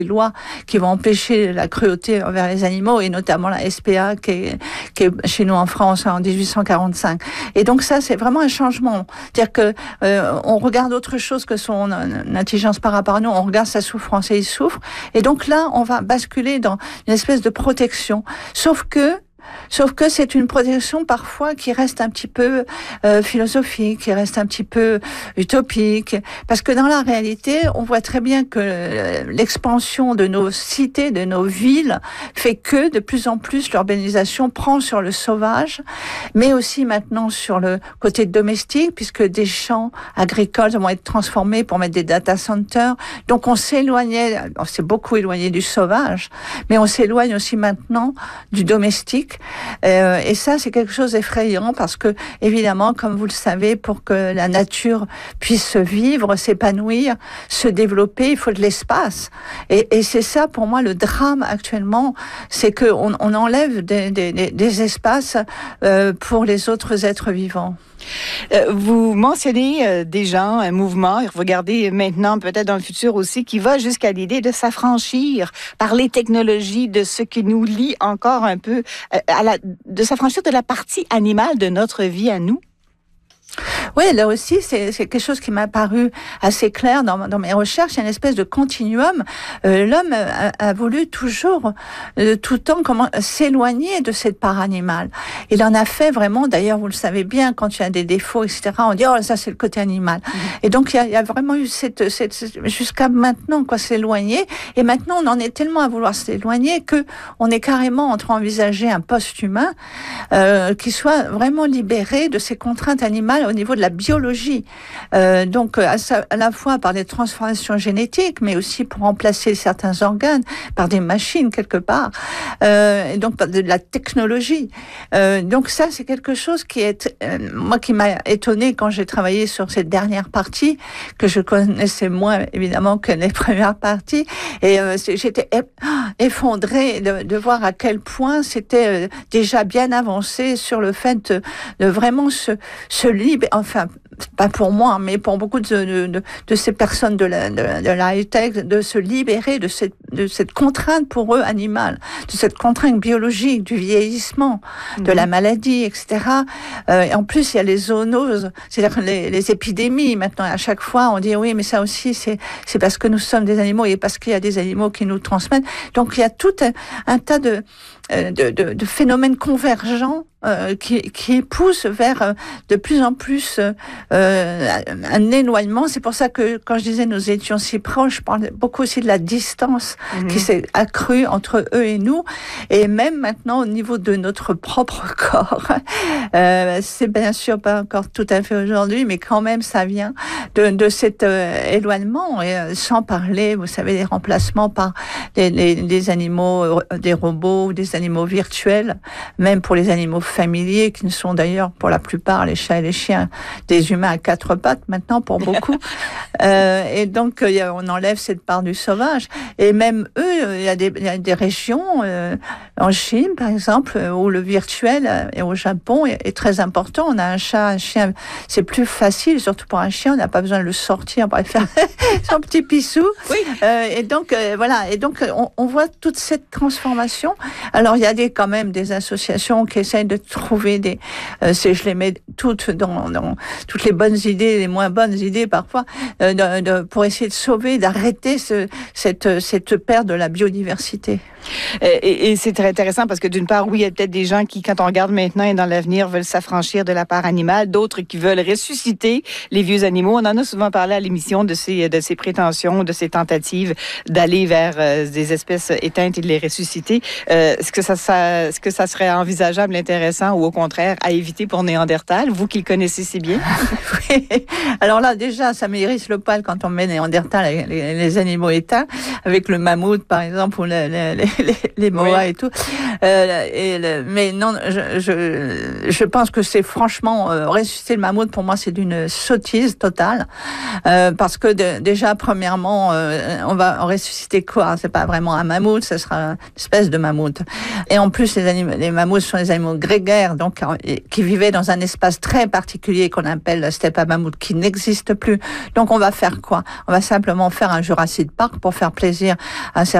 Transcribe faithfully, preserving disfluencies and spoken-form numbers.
lois qui vont empêcher la cruauté envers les animaux, et notamment la S P A qui est, qui est chez nous en France en dix-huit cent quarante-cinq. Et donc ça, c'est vraiment un changement. C'est-à-dire que euh, on regarde autre chose que son intelligence par rapport à nous, on regarde sa souffrance et il souffre. Et donc là, on va basculer dans une espèce de protection. Sauf que Sauf que c'est une protection parfois qui reste un petit peu euh, philosophique, qui reste un petit peu utopique, parce que dans la réalité, on voit très bien que l'expansion de nos cités, de nos villes, fait que de plus en plus l'urbanisation prend sur le sauvage, mais aussi maintenant sur le côté domestique, puisque des champs agricoles vont être transformés pour mettre des data centers. Donc on s'éloignait, on s'est beaucoup éloigné du sauvage, mais on s'éloigne aussi maintenant du domestique. Euh, et ça, c'est quelque chose d'effrayant parce que, évidemment, comme vous le savez, pour que la nature puisse vivre, s'épanouir, se développer, il faut de l'espace. Et, et c'est ça, pour moi, le drame actuellement, c'est qu'on on enlève des, des, des espaces euh, pour les autres êtres vivants. Euh, vous mentionnez euh, des gens, un mouvement, et regardez maintenant, peut-être dans le futur aussi, qui va jusqu'à l'idée de s'affranchir par les technologies de ce qui nous lie encore un peu, euh, à la, de s'affranchir de la partie animale de notre vie à nous. Oui, là aussi, c'est, c'est quelque chose qui m'a paru assez clair dans, dans mes recherches. Il y a une espèce de continuum. Euh, l'homme a, a voulu toujours, euh, tout le temps, comment s'éloigner de cette part animale. Il en a fait vraiment, d'ailleurs, vous le savez bien, quand il y a des défauts, et cetera, on dit, oh, ça, c'est le côté animal. Mmh. Et donc, il y, a, il y a vraiment eu cette, cette, cette jusqu'à maintenant, quoi, s'éloigner. Et maintenant, on en est tellement à vouloir s'éloigner que on est carrément en train d'envisager un post-humain, euh, qui soit vraiment libéré de ces contraintes animales au niveau de la biologie. Euh, donc, à, à la fois par des transformations génétiques, mais aussi pour remplacer certains organes par des machines quelque part, euh, et donc par de la technologie. Euh, donc ça, c'est quelque chose qui est, euh, moi, qui m'a étonnée quand j'ai travaillé sur cette dernière partie, que je connaissais moins, évidemment, que les premières parties, et euh, j'étais effondrée de, de voir à quel point c'était euh, déjà bien avancé sur le fait de, de vraiment se, se libérer, enfin, pas pour moi, mais pour beaucoup de, de, de, de ces personnes de la, de, de la high-tech, de se libérer de cette, de cette contrainte pour eux animale, de cette contrainte biologique, du vieillissement, mmh. de la maladie, et cetera. Euh, et en plus, il y a les zoonoses, c'est-à-dire les, les épidémies. Maintenant, à chaque fois, on dit oui, mais ça aussi, c'est, c'est parce que nous sommes des animaux et parce qu'il y a des animaux qui nous transmettent. Donc, il y a tout un, un tas de, de, de, de phénomènes convergents Euh, qui, qui pousse vers euh, de plus en plus euh, un éloignement. C'est pour ça que quand je disais nous étions si proches, je parlais beaucoup aussi de la distance mmh. qui s'est accrue entre eux et nous, et même maintenant au niveau de notre propre corps. Euh, c'est bien sûr pas encore tout à fait aujourd'hui, mais quand même ça vient de, de cet euh, éloignement, et euh, sans parler, vous savez, des remplacements par des, des, des animaux, euh, des robots ou des animaux virtuels, même pour les animaux familiers, qui ne sont d'ailleurs pour la plupart, les chats et les chiens, des humains à quatre pattes maintenant pour beaucoup. euh, et donc euh, on enlève cette part du sauvage. Et même eux, il y a des, il y a des régions, euh, en Chine par exemple, où le virtuel, et au Japon, est, est très important. On a un chat, un chien, c'est plus facile, surtout pour un chien, on n'a pas besoin de le sortir pour aller faire son petit pissou. Oui. Euh, et donc euh, voilà, et donc on, on voit toute cette transformation. Alors il y a des, quand même des associations qui essayent de trouver des, euh, c'est, je les mets toutes dans, dans toutes les bonnes idées, les moins bonnes idées parfois, euh, de, de, pour essayer de sauver, d'arrêter ce, cette, cette perte de la biodiversité. Et, et c'est très intéressant parce que d'une part, oui, il y a peut-être des gens qui, quand on regarde maintenant et dans l'avenir, veulent s'affranchir de la part animale, d'autres qui veulent ressusciter les vieux animaux. On en a souvent parlé à l'émission de ces, de ces prétentions, de ces tentatives d'aller vers euh, des espèces éteintes et de les ressusciter. Euh, est-ce que ça, ça, est-ce que ça serait envisageable, intéressant, ou au contraire à éviter pour Néandertal, vous qui le connaissez si bien? Oui. Alors là, déjà, ça m'hérisse le poil quand on met Néandertal, les, les, les animaux éteints, avec le mammouth, par exemple, ou les, les, les, les moas Oui. et tout. Euh, et le, mais non, je, je, je pense que c'est franchement euh, ressusciter le mammouth pour moi c'est d'une sottise totale euh, parce que de, déjà premièrement euh, on va ressusciter quoi? C'est pas vraiment un mammouth, ce sera une espèce de mammouth. Et en plus les, animaux, les mammouths sont des animaux grégaires donc qui vivaient dans un espace très particulier qu'on appelle la steppe à mammouth qui n'existe plus. Donc on va faire quoi? On va simplement faire un Jurassic Park pour faire plaisir à certains